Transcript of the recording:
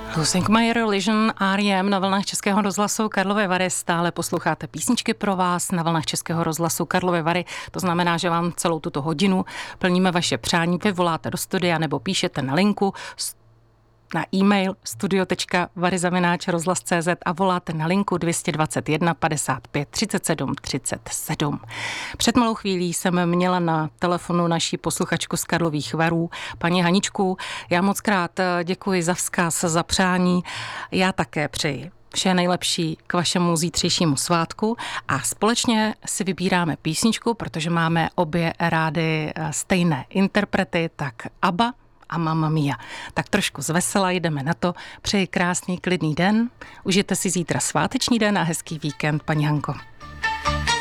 Losing My Religion, R.E.M. na vlnách Českého rozhlasu Karlovy Vary. Stále posloucháte písničky pro vás na vlnách Českého rozhlasu Karlovy Vary. To znamená, že vám celou tuto hodinu plníme vaše přání. Vy voláte do studia nebo píšete na linku na e-mail studio.vary@rozhlas.cz a voláte na linku 221 55 37 37. Před malou chvílí jsem měla na telefonu naší posluchačku z Karlových Varů, paní Haničku. Já moc krát děkuji za vzkaz, za přání. Já také přeji vše nejlepší k vašemu zítřejšímu svátku a společně si vybíráme písničku, protože máme obě rády stejné interprety, tak ABBA a Mamma Mia. Tak trošku zvesela, jdeme na to. Přeji krásný, klidný den. Užijte si zítra sváteční den a hezký víkend, paní Hanko.